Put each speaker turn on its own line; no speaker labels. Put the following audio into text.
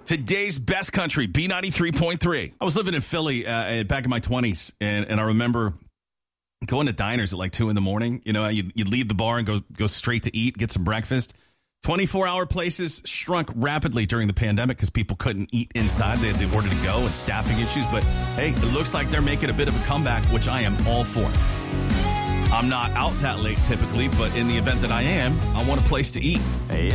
Today's best country, B93.3. I was living in Philly back in my 20s, and I remember going to diners at like 2 in the morning. You know, you'd leave the bar and go straight to eat, get some breakfast. 24-hour places shrunk rapidly during the pandemic because people couldn't eat inside. They had to order to go and staffing issues. But, hey, it looks like they're making a bit of a comeback, which I am all for. I'm not out that late typically, but in the event that I am, I want a place to eat.